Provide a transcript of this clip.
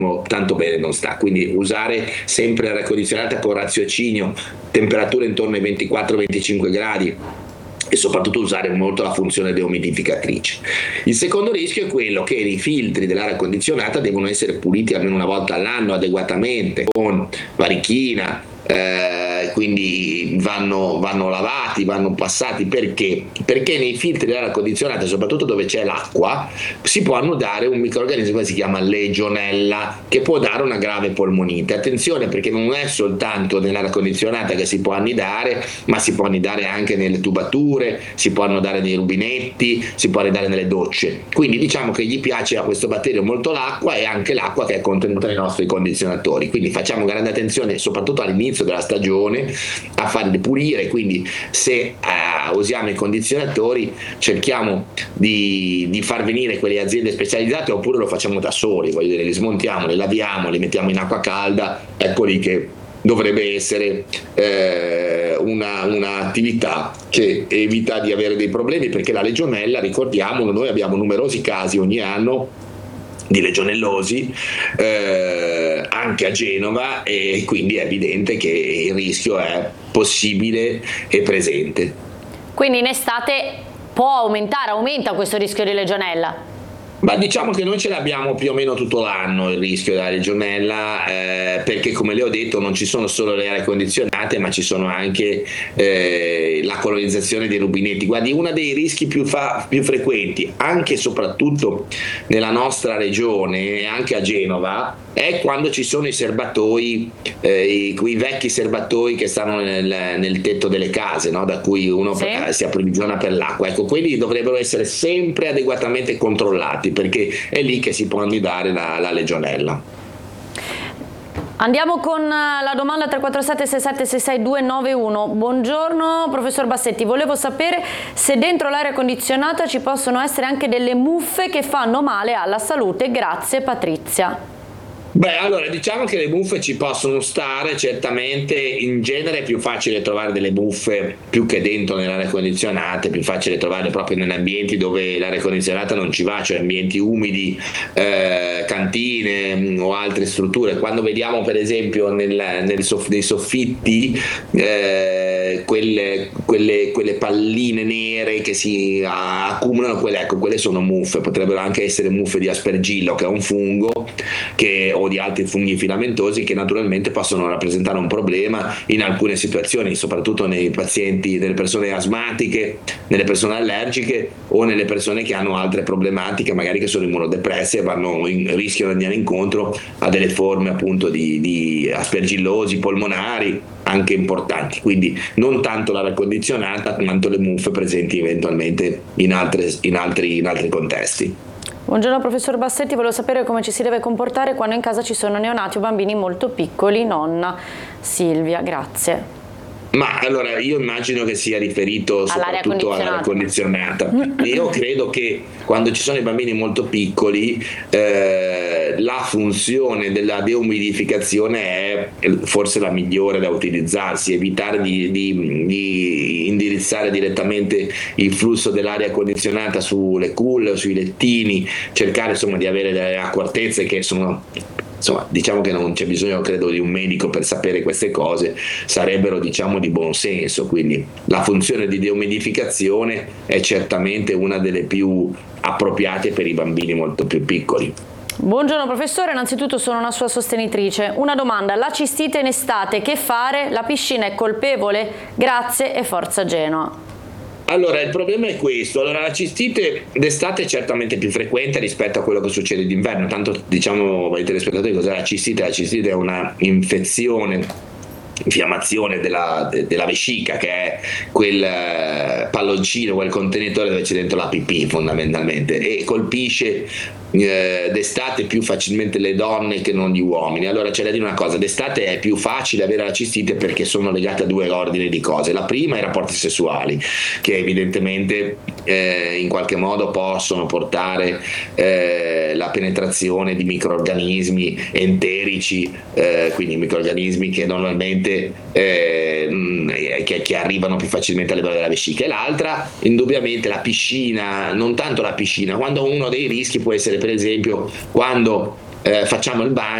tanto bene non sta, quindi usare sempre l'aria condizionata con raziocinio, temperature intorno ai 24-25 gradi, e soprattutto usare molto la funzione deumidificatrice. Il secondo rischio è quello che i filtri dell'aria condizionata devono essere puliti almeno una volta all'anno adeguatamente con varichina, quindi vanno lavati, vanno passati. Perché nei filtri dell'aria condizionata, soprattutto dove c'è l'acqua, si può annodare un microrganismo che si chiama legionella, che può dare una grave polmonite. Attenzione, perché non è soltanto nell'aria condizionata che si può annidare, ma si può annidare anche nelle tubature, si può annodare nei rubinetti, si può annidare nelle docce. Quindi diciamo che gli piace a questo batterio molto l'acqua, e anche l'acqua che è contenuta nei nostri condizionatori. Quindi facciamo grande attenzione, soprattutto all'inizio della stagione, a farli pulire. Quindi se usiamo i condizionatori, cerchiamo di far venire quelle aziende specializzate, oppure lo facciamo da soli, voglio dire, li smontiamo, li laviamo, li mettiamo in acqua calda. Ecco lì che dovrebbe essere un'attività che evita di avere dei problemi, perché la legionella, ricordiamolo, noi abbiamo numerosi casi ogni anno di legionellosi anche a Genova, e quindi è evidente che il rischio è possibile e presente. Quindi in estate aumenta questo rischio di legionella? Ma diciamo che noi ce l'abbiamo più o meno tutto l'anno il rischio della legionella, perché come le ho detto non ci sono solo le aree condizionate, ma ci sono anche la colonizzazione dei rubinetti. Guardi, uno dei rischi più frequenti, anche e soprattutto nella nostra regione e anche a Genova, è quando ci sono i serbatoi, quei vecchi serbatoi che stanno nel tetto delle case, no? Da cui uno si approvvigiona per l'acqua. Ecco, quelli dovrebbero essere sempre adeguatamente controllati, perché è lì che si può annidare la legionella. Andiamo con la domanda 347 67 66 291. Buongiorno professor Bassetti, volevo sapere se dentro l'aria condizionata ci possono essere anche delle muffe che fanno male alla salute. Grazie Patrizia. Beh, allora diciamo che le muffe ci possono stare, certamente. In genere è più facile trovare delle muffe più che dentro nell'aria condizionata, è più facile trovarle proprio negli ambienti dove l'aria condizionata non ci va, cioè ambienti umidi, cantine o altre strutture. Quando vediamo per esempio nei soffitti quelle palline nere che si accumulano, quelle sono muffe. Potrebbero anche essere muffe di aspergillo, che è un fungo, o di altri funghi filamentosi, che naturalmente possono rappresentare un problema in alcune situazioni, soprattutto nei pazienti, nelle persone asmatiche, nelle persone allergiche o nelle persone che hanno altre problematiche, magari che sono immunodepresse e rischiano di andare incontro a delle forme appunto di aspergillosi polmonari anche importanti. Quindi non tanto l'aria condizionata quanto le muffe presenti eventualmente in altri contesti. Buongiorno professor Bassetti, volevo sapere come ci si deve comportare quando in casa ci sono neonati o bambini molto piccoli. Nonna Silvia, grazie. Ma allora io immagino che sia riferito soprattutto all'aria condizionata. Io credo che quando ci sono i bambini molto piccoli la funzione della deumidificazione è forse la migliore da utilizzarsi, evitare di indirizzare direttamente il flusso dell'aria condizionata sulle culle o sui lettini, cercare insomma di avere delle accortezze che sono, insomma, diciamo che non c'è bisogno, credo, di un medico per sapere queste cose, sarebbero, diciamo, di buon senso. Quindi la funzione di deumidificazione è certamente una delle più appropriate per i bambini molto più piccoli. Buongiorno professore, innanzitutto sono una sua sostenitrice. Una domanda: la cistite in estate che fare? La piscina è colpevole? Grazie e forza Genoa. Allora, il problema è questo. Allora, la cistite d'estate è certamente più frequente rispetto a quello che succede d'inverno. Tanto, diciamo ai telespettatori cos'è la cistite. La cistite è una infiammazione della vescica, che è quel palloncino, quel contenitore dove c'è dentro la pipì fondamentalmente, e colpisce d'estate più facilmente le donne che non gli uomini. Allora c'è da dire una cosa: d'estate è più facile avere la cistite perché sono legate a due ordini di cose. La prima è i rapporti sessuali, che evidentemente in qualche modo possono portare la penetrazione di microrganismi enterici, quindi microrganismi che normalmente che arrivano più facilmente a livello della vescica. E l'altra, indubbiamente, la piscina. Non tanto la piscina, quando uno dei rischi può essere per esempio quando facciamo il bagno